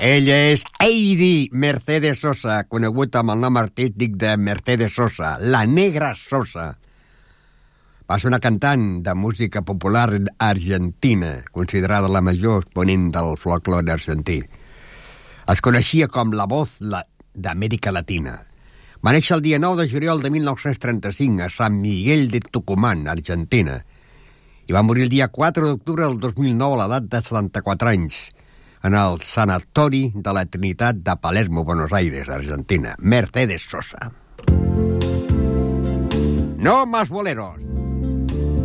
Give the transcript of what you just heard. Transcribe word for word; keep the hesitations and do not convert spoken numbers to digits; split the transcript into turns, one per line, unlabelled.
Ella és Heidi Mercedes Sosa, conegut amb el nom artístic de Mercedes Sosa, la Negra Sosa. Va ser una cantant de música popular argentina, considerada la major exponent del folklore argentí. Es coneixia com la voz d'Amèrica Latina. Va néixer el dia nou de juliol de mil nou-cents trenta-cinc a San Miguel de Tucumán, Argentina, i va morir el dia quatre d'octubre del dos mil nou a l'edat de setanta-quatre anys, en el sanatori de la Trinitat de Palermo, Buenos Aires, Argentina. Mercedes Sosa. No más boleros.